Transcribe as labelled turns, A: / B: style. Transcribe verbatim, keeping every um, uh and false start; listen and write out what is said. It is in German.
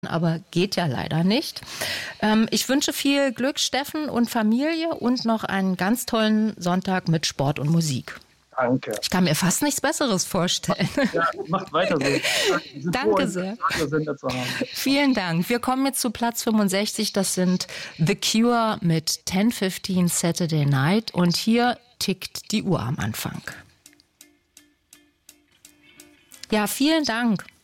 A: aber geht ja leider nicht. Ähm, ich wünsche viel Glück, Steffen und Familie und noch einen ganz tollen Sonntag mit Sport und Musik.
B: Danke.
A: Ich kann mir fast nichts Besseres vorstellen.
B: Ja, macht weiter so.
A: Danke sehr. Vielen Dank. Wir kommen jetzt zu Platz fünfundsechzig. Das sind The Cure mit ten fifteen Saturday Night. Und hier tickt die Uhr am Anfang. Ja, vielen Dank.